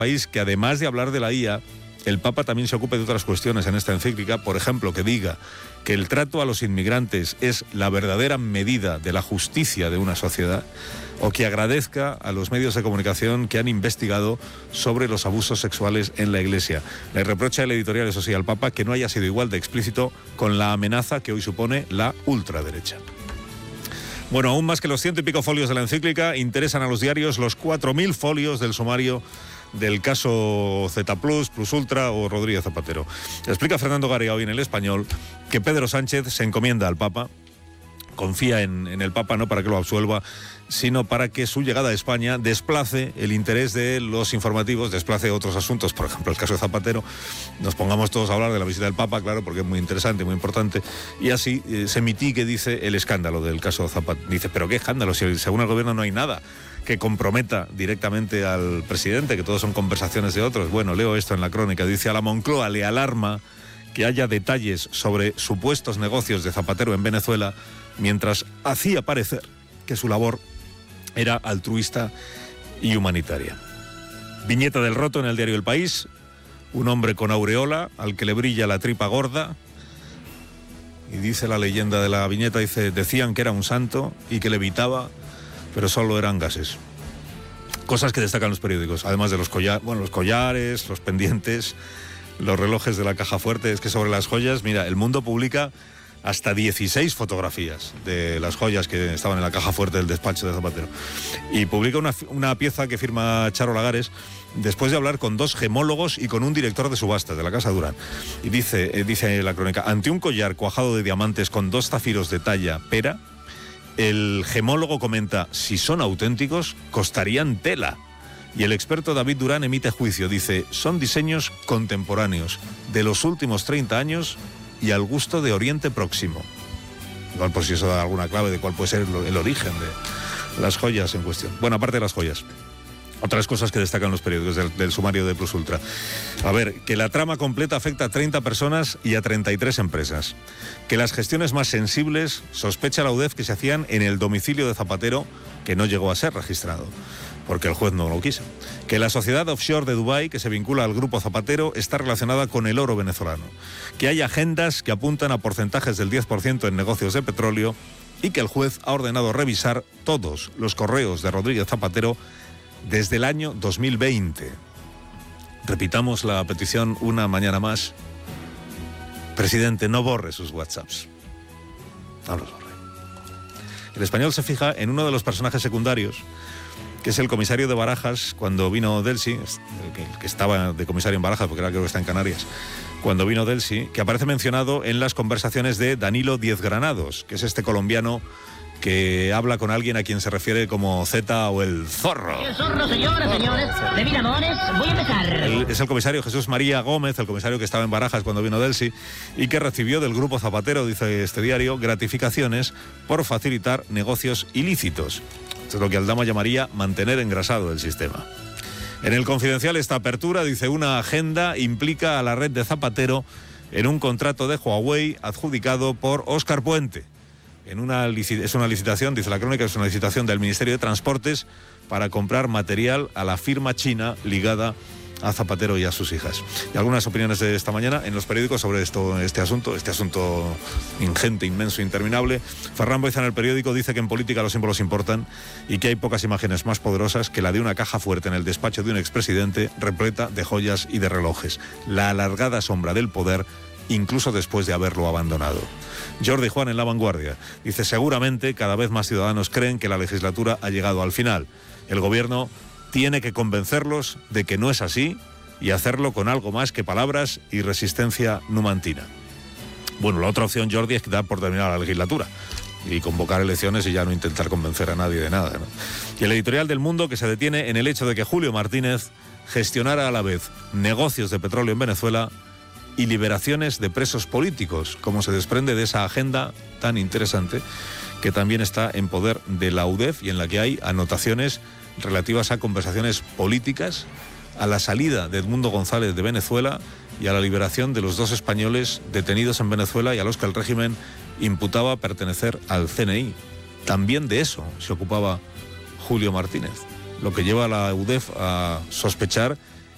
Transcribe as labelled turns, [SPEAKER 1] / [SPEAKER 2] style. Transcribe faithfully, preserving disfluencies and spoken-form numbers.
[SPEAKER 1] país que, además de hablar de la I A, el Papa también se ocupe de otras cuestiones en esta encíclica. Por ejemplo, que diga que el trato a los inmigrantes es la verdadera medida de la justicia de una sociedad, o que agradezca a los medios de comunicación que han investigado sobre los abusos sexuales en la Iglesia. Le reprocha el editorial, eso sí, al Papa, que no haya sido igual de explícito con la amenaza que hoy supone la ultraderecha. Bueno, aún más que los ciento y pico folios de la encíclica, interesan a los diarios los cuatro mil folios del sumario del caso Z Plus, Plus Ultra o Rodríguez Zapatero. Explica Fernando Garriga hoy en El Español que Pedro Sánchez se encomienda al Papa, confía en, en el Papa no para que lo absuelva, sino para que su llegada a España desplace el interés de los informativos, desplace otros asuntos, por ejemplo el caso de Zapatero, nos pongamos todos a hablar de la visita del Papa, claro, porque es muy interesante, muy importante, y así eh, se mitigue, dice, el escándalo del caso Zapatero. Dice, ¿pero qué escándalo? Si según el gobierno no hay nada que comprometa directamente al presidente, que todos son conversaciones de otros. Bueno, leo esto en la crónica, dice, a la Moncloa le alarma que haya detalles sobre supuestos negocios de Zapatero en Venezuela, mientras hacía parecer que su labor era altruista y humanitaria. Viñeta del Roto en el diario El País, un hombre con aureola al que le brilla la tripa gorda, y dice la leyenda de la viñeta, dice, decían que era un santo y que levitaba, pero solo eran gases. Cosas que destacan los periódicos, además de los collares, bueno, los collares, los pendientes, los relojes de la caja fuerte. Es que sobre las joyas, mira, El Mundo publica hasta dieciséis fotografías de las joyas que estaban en la caja fuerte del despacho de Zapatero. Y publica una, una pieza que firma Charo Lagares después de hablar con dos gemólogos y con un director de subastas de la Casa Durán. Y dice, eh, dice la crónica, ante un collar cuajado de diamantes con dos zafiros de talla pera, el gemólogo comenta, si son auténticos, costarían tela. Y el experto David Durán emite juicio, dice, son diseños contemporáneos, de los últimos treinta años y al gusto de Oriente Próximo. Igual por si eso da alguna clave de cuál puede ser el, el origen de las joyas en cuestión. Bueno, aparte de las joyas, otras cosas que destacan los periódicos del, del sumario de Plus Ultra. A ver, que la trama completa afecta a treinta personas y a treinta y tres empresas. Que las gestiones más sensibles, sospecha la U D E F, que se hacían en el domicilio de Zapatero, que no llegó a ser registrado, porque el juez no lo quiso. Que la sociedad offshore de Dubái, que se vincula al grupo Zapatero, está relacionada con el oro venezolano. Que hay agendas que apuntan a porcentajes del diez por ciento en negocios de petróleo y que el juez ha ordenado revisar todos los correos de Rodríguez Zapatero desde el año dos mil veinte. Repitamos la petición una mañana más. Presidente, no borre sus WhatsApps. No los borre. El Español se fija en uno de los personajes secundarios, que es el comisario de Barajas, cuando vino Delsi, el que estaba de comisario en Barajas, porque ahora creo que está en Canarias, cuando vino Delsi, que aparece mencionado en las conversaciones de Danilo Diez Granados, que es este colombiano que habla con alguien a quien se refiere como Z o el zorro.
[SPEAKER 2] El zorro, señoras, señores, de Miramones, voy a empezar.
[SPEAKER 1] El, es el comisario Jesús María Gómez, el comisario que estaba en Barajas cuando vino Delsi, y que recibió del grupo Zapatero, dice este diario, gratificaciones por facilitar negocios ilícitos. Esto es lo que Aldama llamaría mantener engrasado el sistema. En el Confidencial, esta apertura, dice, una agenda implica a la red de Zapatero en un contrato de Huawei adjudicado por Óscar Puente. En una, es una licitación, dice la crónica, es una licitación del Ministerio de Transportes para comprar material a la firma china ligada a Zapatero y a sus hijas. Y algunas opiniones de esta mañana en los periódicos sobre esto, este asunto, este asunto ingente, inmenso, interminable. Ferran Boiza en El Periódico dice que en política los símbolos importan y que hay pocas imágenes más poderosas que la de una caja fuerte en el despacho de un expresidente repleta de joyas y de relojes. La alargada sombra del poder, incluso después de haberlo abandonado. Jordi Juan en La Vanguardia dice, seguramente cada vez más ciudadanos creen que la legislatura ha llegado al final. El gobierno tiene que convencerlos de que no es así y hacerlo con algo más que palabras y resistencia numantina. Bueno, la otra opción, Jordi, es dar por terminada la legislatura y convocar elecciones y ya no intentar convencer a nadie de nada, ¿no? Y el editorial del Mundo, que se detiene en el hecho de que Julio Martínez gestionara a la vez negocios de petróleo en Venezuela y liberaciones de presos políticos, como se desprende de esa agenda tan interesante que también está en poder de la U D E F y en la que hay anotaciones relativas a conversaciones políticas, a la salida de Edmundo González de Venezuela y a la liberación de los dos españoles detenidos en Venezuela y a los que el régimen imputaba pertenecer al C N I. También de eso se ocupaba Julio Martínez, lo que lleva a la U D E F a sospechar